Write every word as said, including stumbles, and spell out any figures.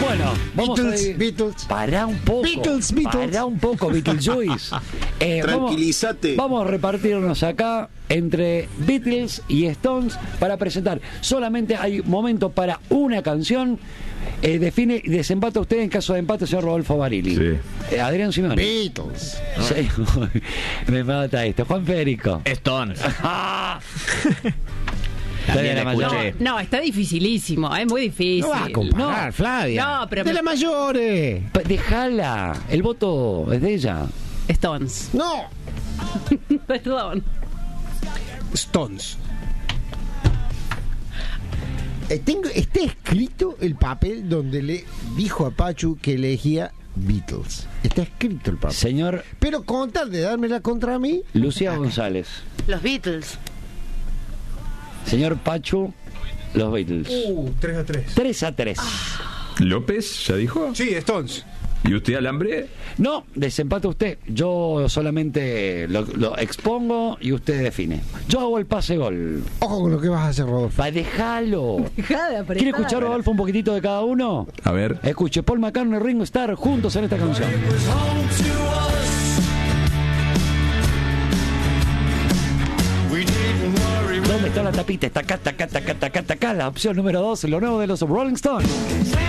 Bueno, vamos Beatles, a ir. Beatles. Pará un poco. Beatles, Beatles. Pará un poco, Beetlejuice. Eh, Tranquilízate. Vamos, vamos a repartirnos acá entre Beatles y Stones para presentar. Solamente hay momento para una canción. Eh, define y desempata usted en caso de empate, señor Rodolfo Barili. Sí. Eh, Adrián Simeone. Beatles. Sí. Me mata esto. Juan Federico. Stones. También la No, mayor. No, está dificilísimo, es muy difícil. No va a comparar, No. Flavia. No, pero- De las mayores. Pa- Déjala. El voto es de ella. Stones. No. Perdón. Stones. Eh, tengo, está escrito el papel donde le dijo a Pachu que elegía Beatles. Está escrito el papel. Señor Pero con tal de dármela contra mí, Lucía González. Los Beatles. Señor Pachu, los Beatles. Uh, tres a tres. tres a tres. ¿López ya dijo? Sí, Stones. ¿Y usted, Alambre? No, desempata usted. Yo solamente lo, lo expongo y usted define. Yo hago el pase gol. ojo con lo que vas a hacer, Rodolfo. Va, déjalo. Deja de apretar. ¿Quiere escuchar, Rodolfo, un poquitito de cada uno? A ver. Escuche, Paul McCartney y Ringo Starr juntos en esta canción. ¿Dónde está la tapita? Está acá, está acá, está acá, está acá, está acá. La opción número dos, lo nuevo de los Rolling Stones.